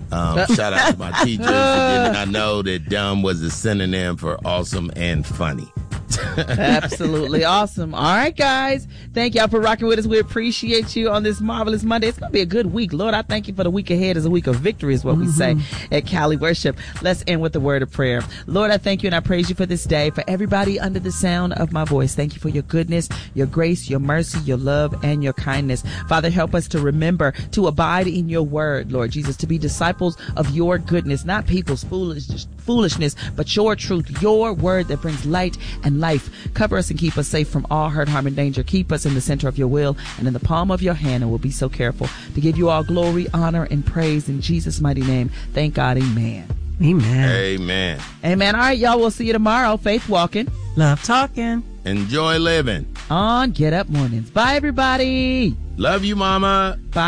Shout out to my teachers for did not know that dumb was a synonym for awesome and funny. Absolutely awesome. All right, guys. Thank y'all for rocking with us. We appreciate you on this marvelous Monday. It's going to be a good week. Lord, I thank you for the week ahead as a week of victory is what we say at Cali Worship. Let's end with the word of prayer. Lord, I thank you and I praise you for this day. For everybody under the sound of my voice, thank you for your goodness, your grace, your mercy, your love, and your kindness. Father, help us to remember to abide in your word, Lord Jesus, to be disciples of your goodness, not people's foolishness, but your truth, your word that brings light and life. Cover us and keep us safe from all hurt, harm, and danger. Keep us in the center of your will and in the palm of your hand, and we'll be so careful to give you all glory, honor, and praise in Jesus' mighty name. Thank God. Amen. Amen. Amen. Amen. All right, y'all. We'll see you tomorrow. Faith walking. Love talking. Enjoy living. On Get Up Mornings. Bye, everybody. Love you, Mama. Bye.